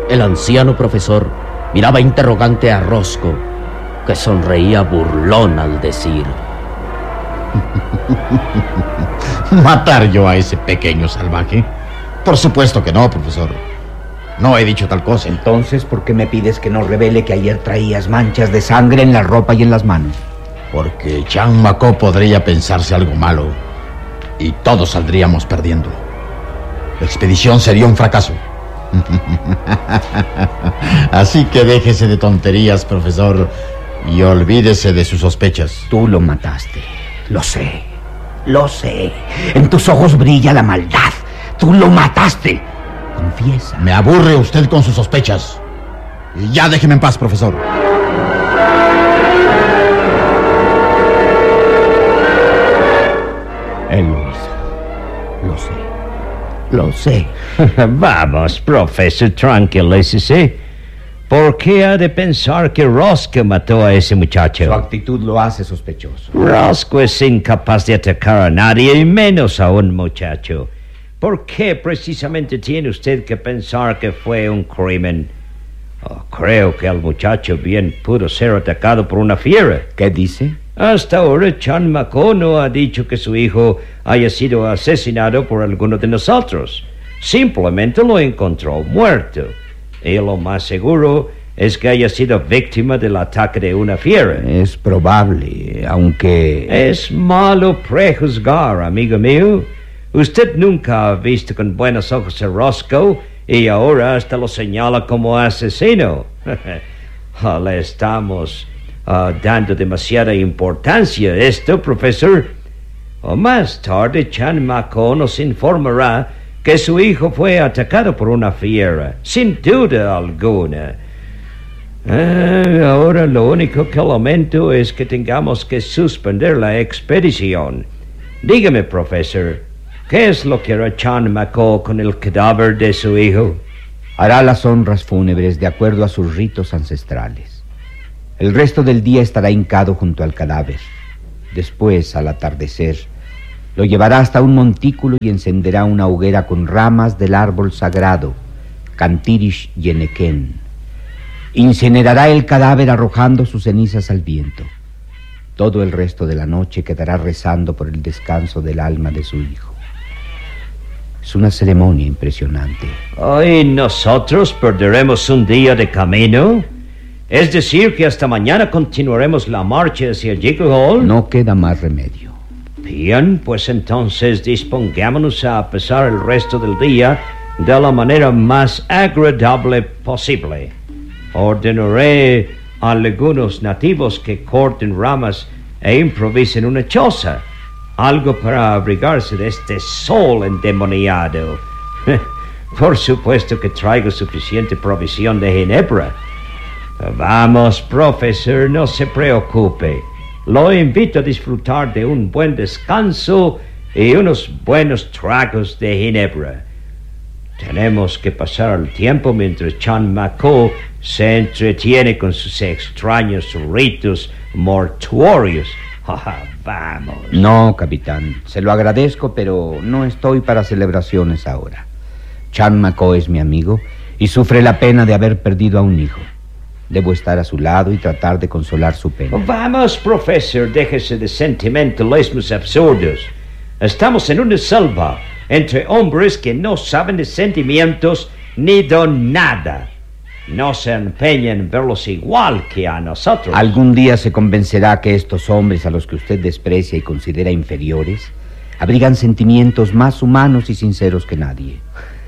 El anciano profesor miraba interrogante a Roscoe, que sonreía burlón al decir: ¿Matar yo a ese pequeño salvaje? Por supuesto que no, profesor. No he dicho tal cosa. Entonces, ¿por qué me pides que no revele que ayer traías manchas de sangre en la ropa y en las manos? Porque Chan Mako podría pensarse algo malo y todos saldríamos perdiendo. La expedición sería un fracaso. Así que déjese de tonterías, profesor, y olvídese de sus sospechas. Tú lo mataste. Lo sé. Lo sé. En tus ojos brilla la maldad. Tú lo mataste. Confiesa. Me aburre usted con sus sospechas. Y ya déjeme en paz, profesor. Él lo hizo. Lo sé. Lo sé. Vamos, profesor, tranquilícese. ¿Por qué ha de pensar que Roscoe mató a ese muchacho? Su actitud lo hace sospechoso. Roscoe es incapaz de atacar a nadie, y menos a un muchacho. ¿Por qué precisamente tiene usted que pensar que fue un crimen? Creo que el muchacho bien pudo ser atacado por una fiera. ¿Qué dice? Hasta ahora Chan Mako no ha dicho que su hijo haya sido asesinado por alguno de nosotros. Simplemente lo encontró muerto. Y lo más seguro es que haya sido víctima del ataque de una fiera. Es probable, aunque... Es malo prejuzgar, amigo mío. Usted nunca ha visto con buenos ojos a Roscoe y ahora hasta lo señala como asesino. Le estamos dando demasiada importancia a esto, profesor. Más tarde, Chan Mako nos informará que su hijo fue atacado por una fiera, sin duda alguna. Ahora lo único que lamento es que tengamos que suspender la expedición. Dígame, profesor, ¿qué es lo que hará Chan Mako con el cadáver de su hijo? Hará las honras fúnebres de acuerdo a sus ritos ancestrales. El resto del día estará hincado junto al cadáver. Después, al atardecer, lo llevará hasta un montículo y encenderá una hoguera con ramas del árbol sagrado, Cantirish Yeneken. Incinerará el cadáver arrojando sus cenizas al viento. Todo el resto de la noche quedará rezando por el descanso del alma de su hijo. Es una ceremonia impresionante. ¿Y nosotros perderemos un día de camino? ¿Es decir que hasta mañana continuaremos la marcha hacia Jekyll Hall? No queda más remedio. Bien, pues entonces dispongámonos a pasar el resto del día de la manera más agradable posible. Ordenaré a algunos nativos que corten ramas e improvisen una choza, algo para abrigarse de este sol endemoniado. Por supuesto que traigo suficiente provisión de ginebra. Vamos, profesor, no se preocupe. Lo invito a disfrutar de un buen descanso y unos buenos tragos de ginebra. Tenemos que pasar el tiempo mientras Chan Mako se entretiene con sus extraños ritos mortuorios. Vamos. No, capitán, se lo agradezco, pero no estoy para celebraciones ahora. Chan Mako es mi amigo y sufre la pena de haber perdido a un hijo. Debo estar a su lado y tratar de consolar su pena. Vamos, profesor, déjese de sentimentalismos absurdos. Estamos en una selva, entre hombres que no saben de sentimientos ni de nada. No se empeñen en verlos igual que a nosotros. Algún día se convencerá que estos hombres a los que usted desprecia y considera inferiores abrigan sentimientos más humanos y sinceros que nadie.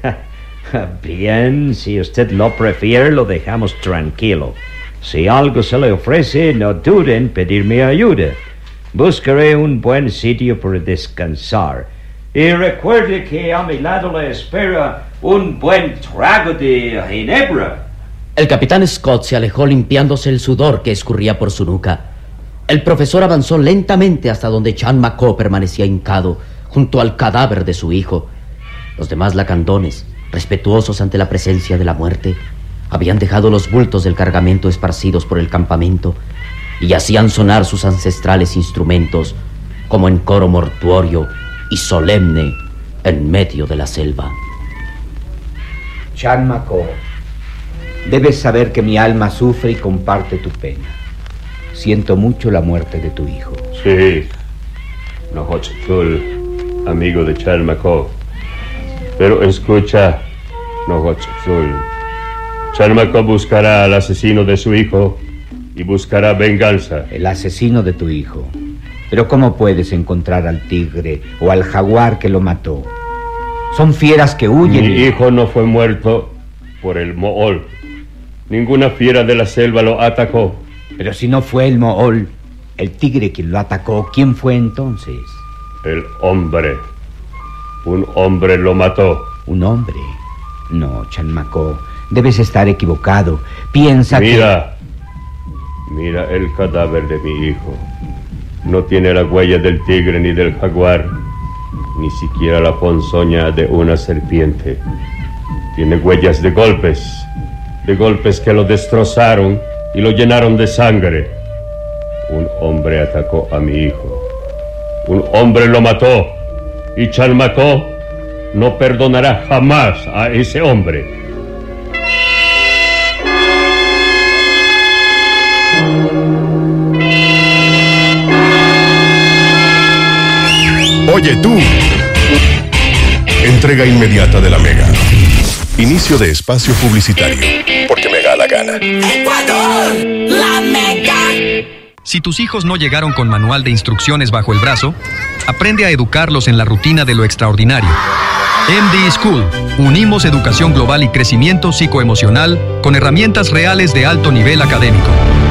Bien, si usted lo prefiere, lo dejamos tranquilo. Si algo se le ofrece, no dude en pedirme ayuda. Buscaré un buen sitio para descansar. Y recuerde que a mi lado le espera un buen trago de ginebra. El capitán Scott se alejó limpiándose el sudor que escurría por su nuca. El profesor avanzó lentamente hasta donde Chan Mako permanecía hincado, junto al cadáver de su hijo. Los demás lacandones, respetuosos ante la presencia de la muerte, habían dejado los bultos del cargamento esparcidos por el campamento y hacían sonar sus ancestrales instrumentos como en coro mortuorio y solemne en medio de la selva. Chan Mako, Debes saber que mi alma sufre y comparte tu pena. Siento mucho la muerte de tu hijo. Sí, Nohotzul, amigo de Chan Maco. Pero escucha, Nohotzul. Chan Maco buscará al asesino de su hijo y buscará venganza. El asesino de tu hijo. Pero ¿cómo puedes encontrar al tigre o al jaguar que lo mató? Son fieras que huyen. Mi hijo no fue muerto por el Mool. Ninguna fiera de la selva lo atacó. Pero si no fue el Mool, el tigre quien lo atacó, ¿quién fue entonces? El hombre. Un hombre lo mató. ¿Un hombre? No, Chan Maco, debes estar equivocado. Piensa Mira el cadáver de mi hijo. No tiene la huella del tigre ni del jaguar, ni siquiera la ponzoña de una serpiente. Tiene huellas de golpes que lo destrozaron y lo llenaron de sangre. Un hombre atacó a mi hijo. Un hombre lo mató. Y Chan Maco no perdonará jamás a ese hombre. Oye tú. Entrega inmediata de la Mega. Inicio de espacio publicitario. Porque me da la gana. ¡Ecuador! ¡La Mega! Si tus hijos no llegaron con manual de instrucciones bajo el brazo, aprende a educarlos en la rutina de lo extraordinario. MD School. Unimos educación global y crecimiento psicoemocional con herramientas reales de alto nivel académico.